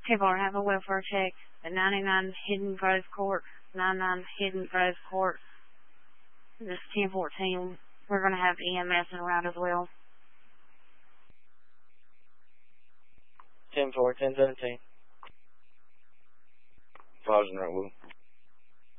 10-4, have a welfare check at 99 Hidden Grove Court. 99 Hidden Grove Court. This is 1014. We're going to have EMS around as well. 10-4, 10-17. 5's in right, Will.